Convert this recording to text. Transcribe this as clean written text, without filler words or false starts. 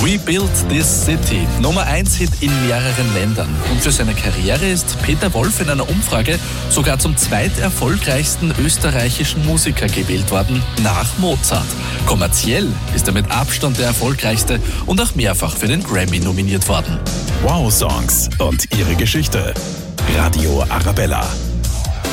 We Built This City, Nummer 1 Hit in mehreren Ländern. Und für seine Karriere ist Peter Wolf in einer Umfrage sogar zum zweiterfolgreichsten österreichischen Musiker gewählt worden, nach Mozart. Kommerziell ist er mit Abstand der erfolgreichste und auch mehrfach für den Grammy nominiert worden. Wow Songs und ihre Geschichte. Radio Arabella.